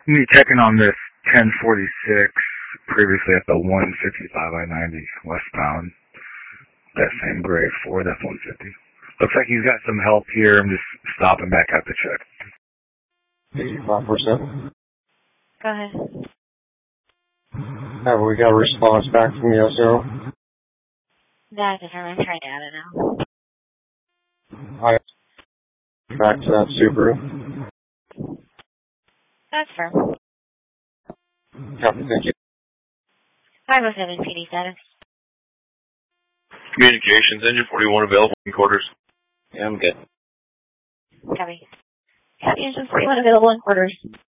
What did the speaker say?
Me checking on this 1046, previously at the 155 I-90 westbound. That same grade 4, that's 150. Looks like he's got some help here. I'm just stopping back out to check. 547. Go ahead. Have we got a response back from the SO? That I'm trying to add it now. I back to that Subaru. That's firm. Copy, thank you. 507 PD status. Communications, engine 41 available in quarters. Yeah, I'm good. Copy. Copy, engine 41 available in quarters.